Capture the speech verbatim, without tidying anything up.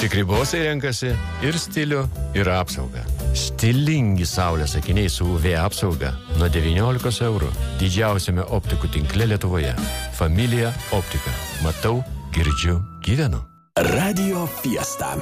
Tikri bosai renkasi ir stilių, ir apsaugą. Stilingi saulės akiniai su U V apsauga nuo devyniolikos eurų. Didžiausiame optikų tinkle Lietuvoje. Familija optika. Matau, girdžiu, gyvenu. Radio Fiesta.